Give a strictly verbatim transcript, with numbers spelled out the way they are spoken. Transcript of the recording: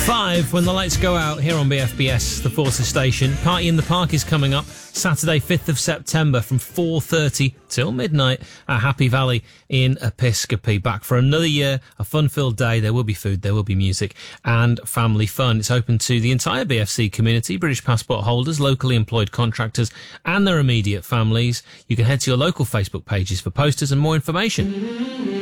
Five, when the lights go out here on B F B S, the Forces station. Party in the Park is coming up Saturday, fifth of September from four thirty till midnight at Happy Valley in Episcopi. Back for another year, a fun-filled day. There will be food, there will be music and family fun. It's open to the entire B F C community, British passport holders, locally employed contractors and their immediate families. You can head to your local Facebook pages for posters and more information.